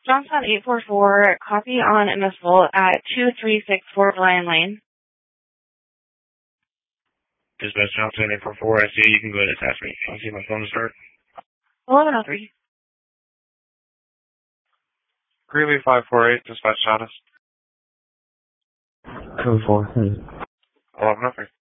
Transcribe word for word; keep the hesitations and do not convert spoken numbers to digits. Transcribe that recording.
Johnson eight four four, copy on an assault at two three six four Lion Lane. Dispatch Johnson eight four four, I see you. You can go ahead and attach me. I'll see my phone to start. eleven oh three. Greeley five four eight, dispatch Johnson. Code four. eleven oh three.